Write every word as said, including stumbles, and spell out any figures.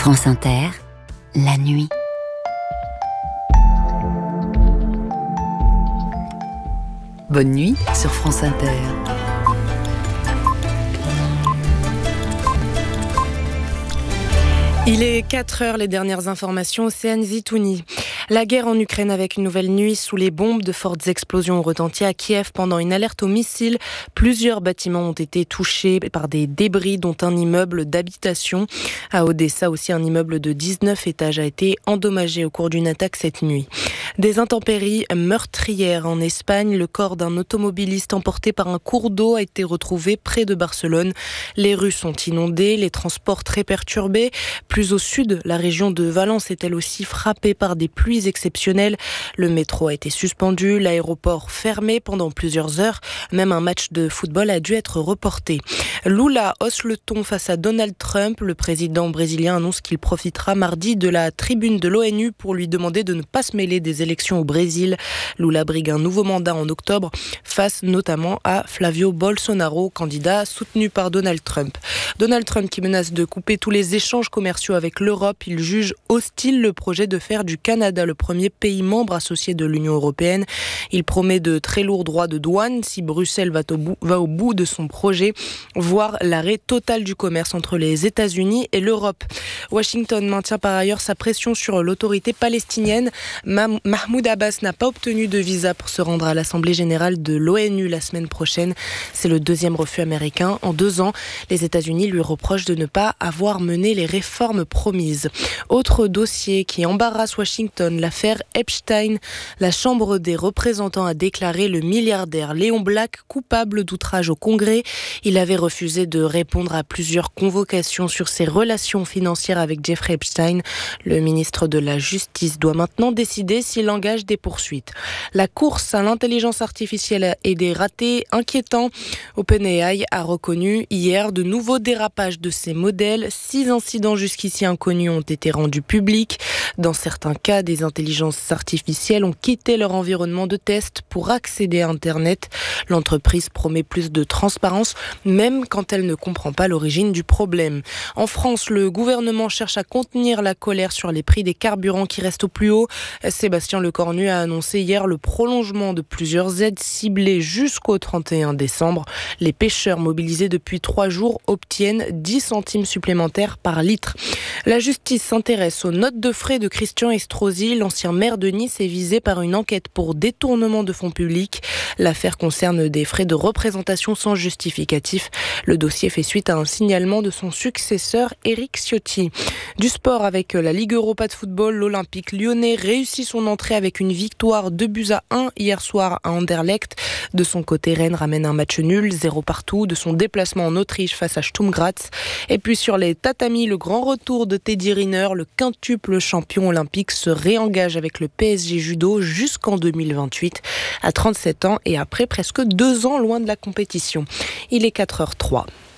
France Inter, la nuit. Bonne nuit sur France Inter. Il est quatre heures, les dernières informations, Océane Zitouni. La guerre en Ukraine avec une nouvelle nuit sous les bombes. De fortes explosions ont retenti à Kiev pendant une alerte aux missiles. Plusieurs bâtiments ont été touchés par des débris, dont un immeuble d'habitation. À Odessa aussi, un immeuble de dix-neuf étages a été endommagé au cours d'une attaque cette nuit. Des intempéries meurtrières en Espagne. Le corps d'un automobiliste emporté par un cours d'eau a été retrouvé près de Barcelone. Les rues sont inondées, les transports très perturbés. Plus au sud, la région de Valence est elle aussi frappée par des pluies exceptionnelles. Le métro a été suspendu, l'aéroport fermé pendant plusieurs heures. Même un match de football a dû être reporté. Lula hausse le ton face à Donald Trump. Le président brésilien annonce qu'il profitera mardi de la tribune de l'ONU pour lui demander de ne pas se mêler des élections au Brésil. Lula brigue un nouveau mandat en octobre, face notamment à Flavio Bolsonaro, candidat soutenu par Donald Trump. Donald Trump qui menace de couper tous les échanges commerciaux avec l'Europe. Il juge hostile le projet de faire du Canada le premier pays membre associé de l'Union européenne. Il promet de très lourds droits de douane si Bruxelles va au bout, va au bout de son projet, voire l'arrêt total du commerce entre les États-Unis et l'Europe. Washington maintient par ailleurs sa pression sur l'autorité palestinienne. Mahmoud Abbas n'a pas obtenu de visa pour se rendre à l'Assemblée générale de l'ONU la semaine prochaine. C'est le deuxième refus américain en deux ans. Les États-Unis lui reprochent de ne pas avoir mené les réformes promises. Autre dossier qui embarrasse Washington, l'affaire Epstein. La Chambre des représentants a déclaré le milliardaire Léon Black coupable d'outrage au Congrès. Il avait refusé de répondre à plusieurs convocations sur ses relations financières avec Jeffrey Epstein. Le ministre de la Justice doit maintenant décider s'il engage des poursuites. La course à l'intelligence artificielle et des ratés inquiétants. OpenAI a reconnu hier de nouveaux dérapages de ses modèles. Six incidents jusqu'ici inconnus ont été rendus publics. Dans certains cas, des intelligences artificielles ont quitté leur environnement de test pour accéder à Internet. L'entreprise promet plus de transparence, même quand elle ne comprend pas l'origine du problème. En France, le gouvernement cherche à contenir la colère sur les prix des carburants qui restent au plus haut. Sébastien Lecornu a annoncé hier le prolongement de plusieurs aides ciblées jusqu'au trente et un décembre. Les pêcheurs mobilisés depuis trois jours obtiennent dix centimes supplémentaires par litre. La justice s'intéresse aux notes de frais de Christian Estrosi. L'ancien maire de Nice est visé par une enquête pour détournement de fonds publics. L'affaire concerne des frais de représentation sans justificatif. Le dossier fait suite à un signalement de son successeur Éric Ciotti. Du sport avec la Ligue Europa de football, l'Olympique lyonnais réussit son entrée avec une victoire deux buts à un hier soir à Anderlecht. De son côté, Rennes ramène un match nul, zéro partout, de son déplacement en Autriche face à Sturm Graz. Et puis sur les tatamis, le grand retour de Teddy Riner, le quintuple champion olympique, se réengage avec le P S G Judo jusqu'en deux mille vingt-huit, à trente-sept ans et après presque deux ans loin de la compétition. Il est quatre heures zéro trois.